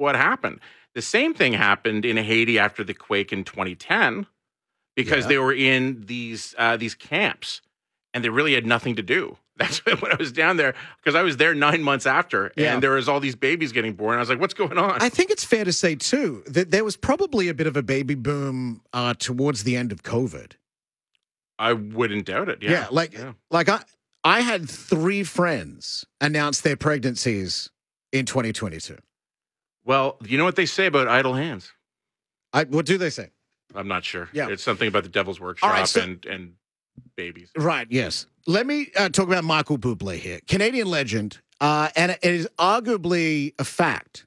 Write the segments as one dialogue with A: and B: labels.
A: what happened. The same thing happened in Haiti after the quake in 2010 because they were in these camps and they really had nothing to do. That's when I was down there because I was there 9 months after and there was all these babies getting born. I was like, what's going on?
B: I think it's fair to say, too, that there was probably a bit of a baby boom towards the end of COVID.
A: I wouldn't doubt it. Yeah.
B: Like I had 3 friends announce their pregnancies in 2022.
A: Well, you know what they say about idle hands?
B: What do they say?
A: I'm not sure.
B: Yeah.
A: It's something about the Devil's Workshop and babies.
B: Right, yes. Let me talk about Michael Bublé here. Canadian legend, and it is arguably a fact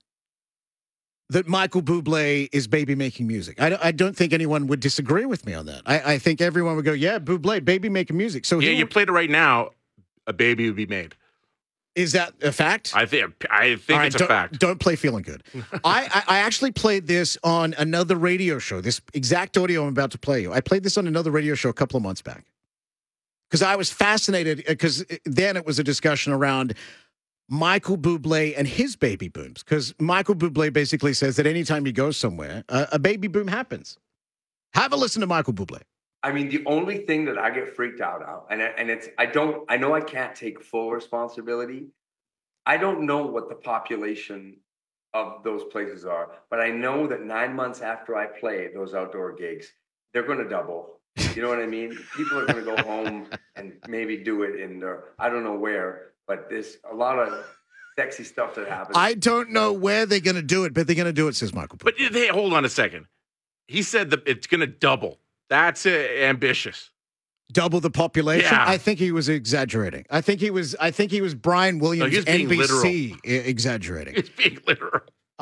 B: that Michael Bublé is baby-making music. I don't think anyone would disagree with me on that. I think everyone would go, yeah, Bublé, baby-making music. So
A: you played it right now, a baby would be made.
B: Is that a fact?
A: I think it's a fact.
B: Don't play Feeling Good. I actually played this on another radio show. This exact audio I'm about to play you. I played this on another radio show a couple of months back. Because I was fascinated, because then it was a discussion around Michael Bublé and his baby booms. Because Michael Bublé basically says that anytime you go somewhere, a baby boom happens. Have a listen to Michael Bublé.
C: I mean, the only thing that I get freaked out about, and it's, I know I can't take full responsibility. I don't know what the population of those places are, but I know that 9 months after I play those outdoor gigs, they're going to double. You know what I mean? People are going to go home and maybe do it in I don't know where, but there's a lot of sexy stuff that happens.
B: I don't know where they're going to do it, but they're going to do it, says Michael Bublé.
A: But hey, hold on a second. He said that it's going to double. That's ambitious.
B: Double the population?
A: Yeah.
B: I think he was exaggerating. I think he was Brian Williams, NBC, exaggerating.
A: He's being literal.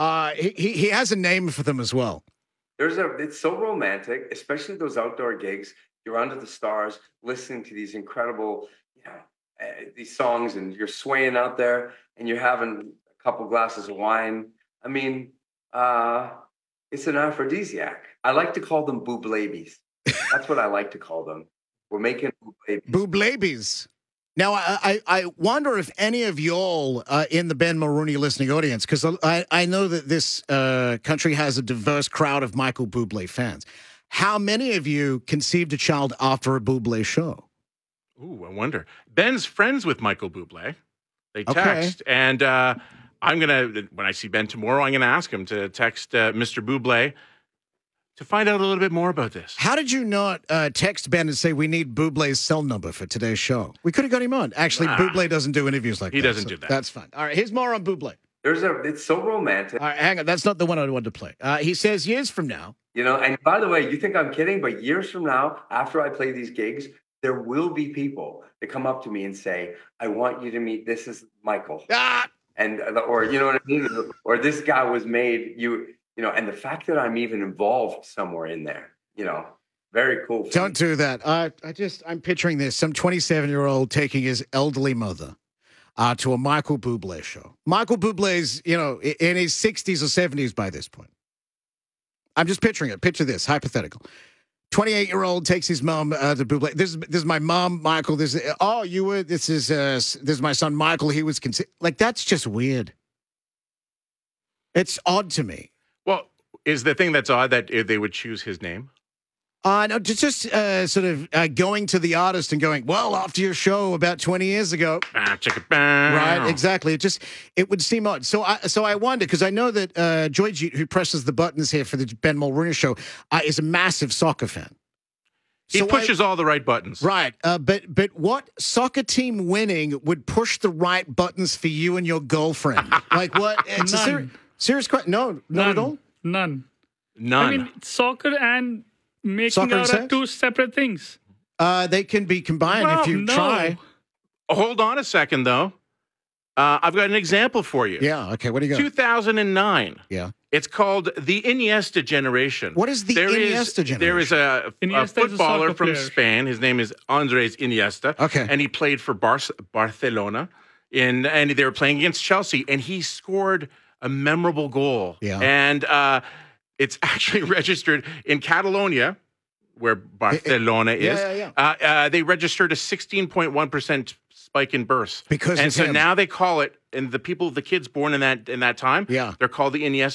B: He has a name for them as well.
C: It's so romantic, especially those outdoor gigs. You're under the stars, listening to these incredible, these songs, and you're swaying out there, and you're having a couple glasses of wine. I mean, it's an aphrodisiac. I like to call them booblabies. That's what I like to call them. We're making booblabies.
B: Booblabies. Now, I wonder if any of y'all in the Ben Mulrooney listening audience, because I know that this country has a diverse crowd of Michael Bublé fans. How many of you conceived a child after a Bublé show?
A: Ooh, I wonder. Ben's friends with Michael Bublé. They text, and I'm going to, when I see Ben tomorrow, I'm going to ask him to text Mr. Bublé to find out a little bit more about this.
B: How did you not text Ben and say, we need Bublé's cell number for today's show? We could have got him on. Actually, Bublé doesn't do interviews like that.
A: He doesn't do that.
B: That's fine. All right, here's more on Bublé.
C: It's so romantic.
B: All right, hang on. That's not the one I wanted to play. He says years from now.
C: And by the way, you think I'm kidding, but years from now, after I play these gigs, there will be people that come up to me and say, I want you to meet, this is Michael. And, or, you know what I mean? Or this guy was made, and the fact that I'm even involved somewhere in there, very cool.
B: Don't do that. I'm picturing this. Some 27-year-old taking his elderly mother to a Michael Bublé show. Michael Bublé's, in his 60s or 70s by this point. I'm just picturing it. Picture this, hypothetical. 28-year-old takes his mom to Bublé. This is my mom, Michael. This is my son, Michael. He was that's just weird. It's odd to me.
A: Well, is the thing that's odd that they would choose his name?
B: No, just sort of going to the artist and going, well, after your show about 20 years ago. Right, exactly. It would seem odd. So I wonder, because I know that George, who presses the buttons here for the Ben Mulrooney show, is a massive soccer fan.
A: He pushes all the right buttons.
B: Right. But what soccer team winning would push the right buttons for you and your girlfriend? Like what? It's a serious question. No, not at all?
D: None. I mean, soccer and making out are two separate things.
B: They can be combined if you try.
A: Hold on a second, though. I've got an example for you.
B: Yeah, okay. What do you got?
A: 2009.
B: Yeah.
A: It's called the Iniesta generation.
B: What is the Iniesta generation?
A: There is a footballer from Spain. His name is Andres Iniesta.
B: Okay.
A: And he played for Barcelona. And they were playing against Chelsea. And he scored a memorable goal.
B: Yeah.
A: And it's actually registered in Catalonia, where Barcelona is.
B: Yeah.
A: They registered a 16.1% spike in births.
B: Because
A: now they call it, and the kids born in that time, they're called the Iniesta